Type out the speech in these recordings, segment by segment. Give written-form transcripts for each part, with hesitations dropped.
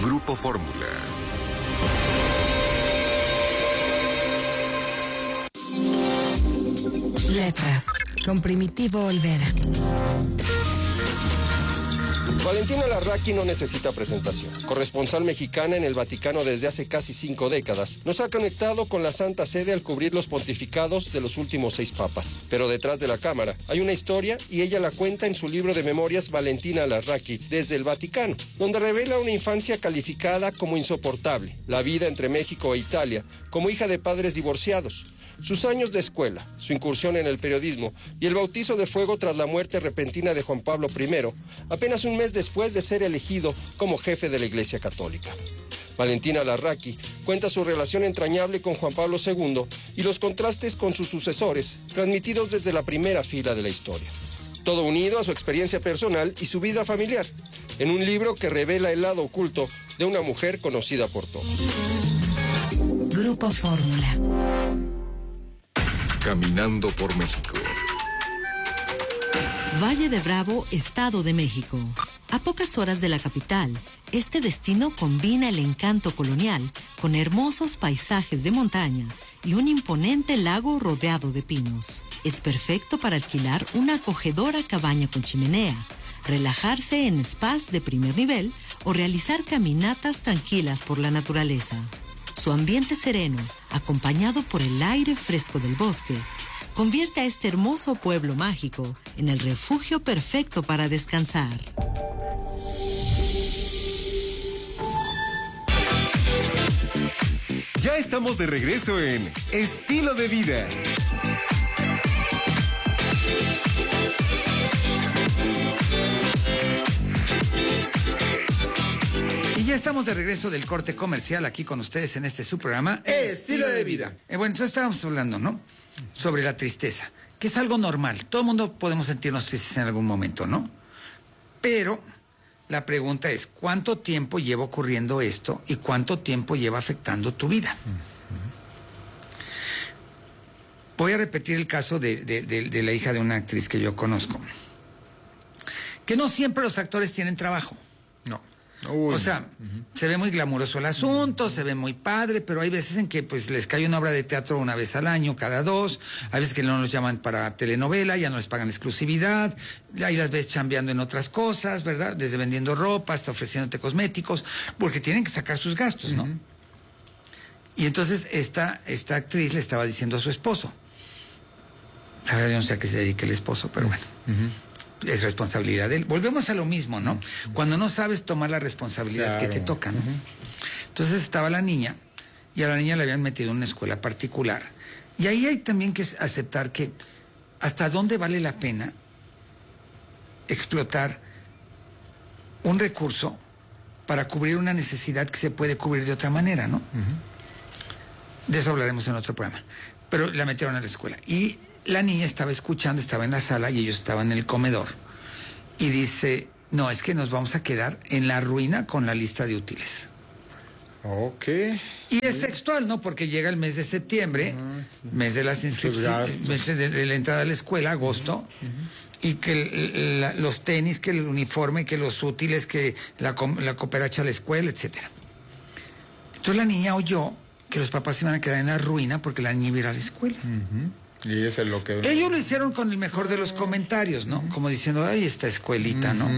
Grupo Fórmula. Letras, con Primitivo Olvera. Valentina Larraqui no necesita presentación. Corresponsal mexicana en el Vaticano desde hace casi 5 décadas, nos ha conectado con la Santa Sede al cubrir los pontificados de los últimos 6 papas. Pero detrás de la cámara hay una historia y ella la cuenta en su libro de memorias Valentina Larraqui desde el Vaticano, donde revela una infancia calificada como insoportable, la vida entre México e Italia, como hija de padres divorciados, sus años de escuela, su incursión en el periodismo y el bautizo de fuego tras la muerte repentina de Juan Pablo I, apenas un mes después de ser elegido como jefe de la Iglesia Católica. Valentina Larraqui cuenta su relación entrañable con Juan Pablo II y los contrastes con sus sucesores, transmitidos desde la primera fila de la historia. Todo unido a su experiencia personal y su vida familiar, en un libro que revela el lado oculto de una mujer conocida por todos. Grupo Fórmula. Caminando por México. Valle de Bravo, Estado de México. A pocas horas de la capital, este destino combina el encanto colonial con hermosos paisajes de montaña y un imponente lago rodeado de pinos. Es perfecto para alquilar una acogedora cabaña con chimenea, relajarse en spas de primer nivel o realizar caminatas tranquilas por la naturaleza. Su ambiente sereno, acompañado por el aire fresco del bosque, convierte a este hermoso pueblo mágico en el refugio perfecto para descansar. Ya estamos de regreso en Estilo de Vida. Ya estamos de regreso del corte comercial aquí con ustedes en este su programa Estilo de Vida. Bueno, entonces estábamos hablando, ¿no? Sobre la tristeza, que es algo normal. Todo el mundo podemos sentirnos tristes en algún momento, ¿no? Pero la pregunta es, ¿cuánto tiempo lleva ocurriendo esto y cuánto tiempo lleva afectando tu vida? Voy a repetir el caso de la hija de una actriz que yo conozco. Que no siempre los actores tienen trabajo. No. O sea, se ve muy glamuroso el asunto, se ve muy padre, pero hay veces en que pues les cae una obra de teatro una vez al año, cada 2, hay veces que no los llaman para telenovela, ya no les pagan exclusividad, ahí las ves chambeando en otras cosas, ¿verdad? Desde vendiendo ropa hasta ofreciéndote cosméticos, porque tienen que sacar sus gastos, ¿no? Y entonces esta actriz le estaba diciendo a su esposo, la verdad yo no sé a qué se dedica el esposo, pero bueno. Es responsabilidad de él. Volvemos a lo mismo, ¿no? Cuando no sabes tomar la responsabilidad que te toca, ¿no? Entonces estaba la niña, y a la niña le habían metido en una escuela particular. Y ahí hay también que aceptar que hasta dónde vale la pena explotar un recurso para cubrir una necesidad que se puede cubrir de otra manera, ¿no? De eso hablaremos en otro programa. Pero la metieron a la escuela. Y la niña estaba escuchando, estaba en la sala y ellos estaban en el comedor. Y dice, no, es que nos vamos a quedar en la ruina con la lista de útiles. Ok. Y es textual, ¿no? Porque llega el mes de septiembre, mes de las inscripciones, mes de la entrada a la escuela, agosto, y que los tenis, que el uniforme, que los útiles, que la cooperacha a la escuela, etcétera. Entonces la niña oyó que los papás se iban a quedar en la ruina porque la niña iba a ir a la escuela. Y ese es lo que... Ellos lo hicieron con el mejor de los comentarios, ¿no? Como diciendo, ay, esta escuelita, ¿no?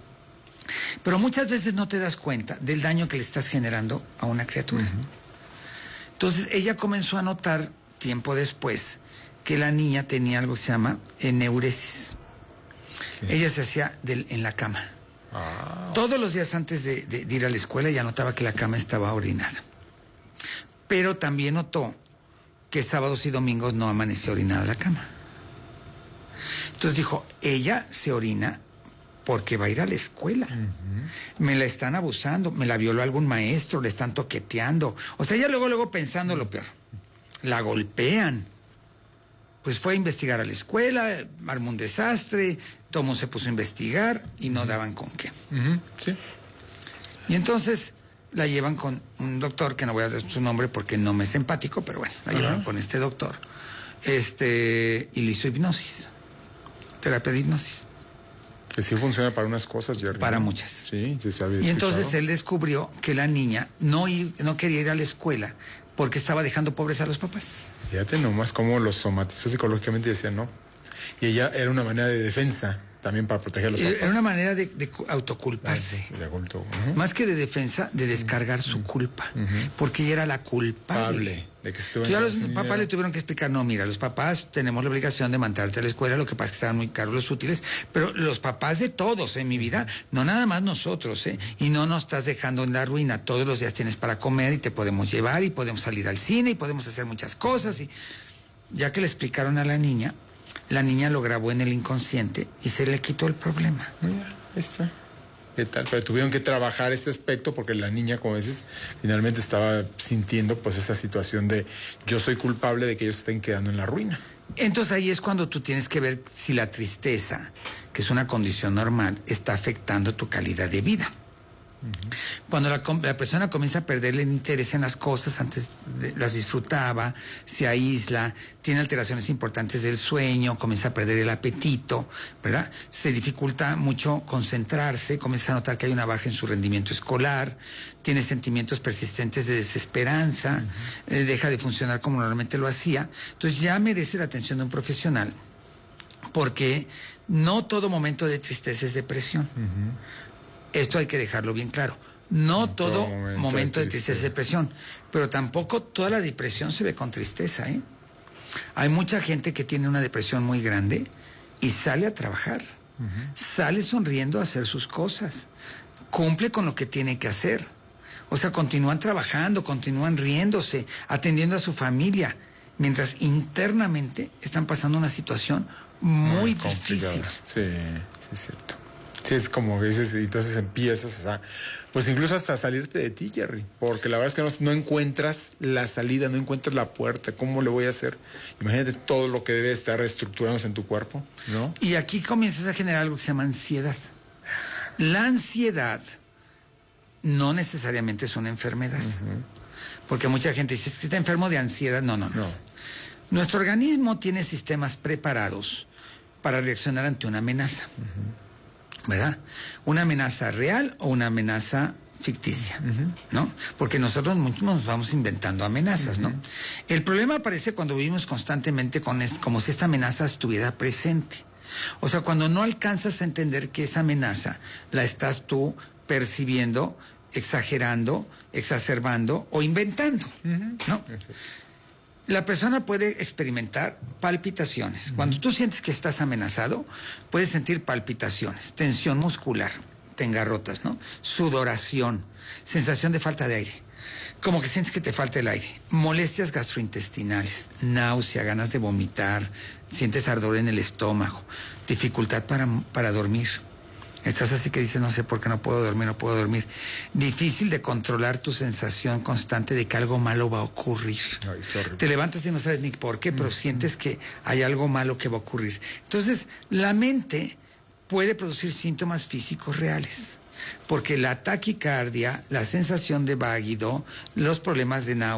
Pero muchas veces no te das cuenta del daño que le estás generando a una criatura. Entonces ella comenzó a notar tiempo después que la niña tenía algo que se llama eneuresis. Ella se hacía en la cama. Todos los días antes de ir a la escuela ella notaba que la cama estaba orinada. Pero también notó que sábados y domingos no amanecía orinada la cama. Entonces dijo, ella se orina porque va a ir a la escuela. Me la están abusando, me la violó algún maestro, le están toqueteando. O sea, ella luego pensando lo peor. La golpean. Pues fue a investigar a la escuela, armó un desastre, todo mundo se puso a investigar y no daban con qué. Sí. Y entonces la llevan con un doctor, que no voy a dar su nombre porque no me es empático, pero bueno, la llevaron con este doctor. Y le hizo hipnosis, terapia de hipnosis. Que sí funciona para unas cosas, Jerry. Para muchas. Sí, yo sí había Y escuchado. entonces él descubrió que la niña no quería ir a la escuela porque estaba dejando pobres a los papás. Fíjate nomás cómo los somatizó psicológicamente y decía no. Y ella era una manera de defensa también para proteger a los papás. Era una manera de autoculparse. Sí, de culto. Más que de defensa, de descargar su culpa. Porque ella era la culpable. De que se Ya los papás le tuvieron que explicar, no, mira, los papás tenemos la obligación de mandarte a la escuela, lo que pasa es que estaban muy caros los útiles, pero los papás de todos en mi vida, no nada más nosotros, y no nos estás dejando en la ruina, todos los días tienes para comer y te podemos llevar y podemos salir al cine y podemos hacer muchas cosas. Y ya que le explicaron a la niña lo grabó en el inconsciente y se le quitó el problema. Mira, ahí está. ¿Qué tal? Pero tuvieron que trabajar ese aspecto porque la niña, como dices, finalmente estaba sintiendo pues esa situación de yo soy culpable de que ellos estén quedando en la ruina. Entonces ahí es cuando tú tienes que ver si la tristeza, que es una condición normal, está afectando tu calidad de vida. Cuando la persona comienza a perderle el interés en las cosas, antes las disfrutaba, se aísla, tiene alteraciones importantes del sueño, comienza a perder el apetito, ¿verdad? Se dificulta mucho concentrarse, comienza a notar que hay una baja en su rendimiento escolar, tiene sentimientos persistentes de desesperanza, deja de funcionar como normalmente lo hacía. Entonces ya merece la atención de un profesional, porque no todo momento de tristeza es depresión. Esto hay que dejarlo bien claro. No todo momento de tristeza es depresión, pero tampoco toda la depresión se ve con tristeza, Hay mucha gente que tiene una depresión muy grande y sale a trabajar, sale sonriendo a hacer sus cosas, cumple con lo que tiene que hacer. O sea, continúan trabajando, continúan riéndose, atendiendo a su familia, mientras internamente están pasando una situación muy difícil. Sí, es cierto. Sí, es como que dices, y entonces empiezas a, pues incluso hasta salirte de ti, Jerry, porque la verdad es que no encuentras la salida, no encuentras la puerta, ¿cómo le voy a hacer? Imagínate todo lo que debe estar reestructurándose en tu cuerpo, ¿no? Y aquí comienzas a generar algo que se llama ansiedad. La ansiedad no necesariamente es una enfermedad, porque mucha gente dice, es que está enfermo de ansiedad. No. Nuestro organismo tiene sistemas preparados para reaccionar ante una amenaza. ¿Verdad? Una amenaza real o una amenaza ficticia, ¿no? Porque nosotros mismos nos vamos inventando amenazas, ¿no? El problema aparece cuando vivimos constantemente como si esta amenaza estuviera presente. O sea, cuando no alcanzas a entender que esa amenaza la estás tú percibiendo, exagerando, exacerbando o inventando, ¿no? La persona puede experimentar palpitaciones. Cuando tú sientes que estás amenazado, puedes sentir palpitaciones, tensión muscular, te engarrotas, ¿no? Sudoración, sensación de falta de aire, como que sientes que te falta el aire, molestias gastrointestinales, náusea, ganas de vomitar, sientes ardor en el estómago, dificultad para dormir. Estás así que dices, no sé por qué no puedo dormir. Difícil de controlar tu sensación constante de que algo malo va a ocurrir. Te levantas y no sabes ni por qué, pero sientes que hay algo malo que va a ocurrir. Entonces, la mente puede producir síntomas físicos reales, porque la taquicardia, la sensación de váguido, los problemas de náusea,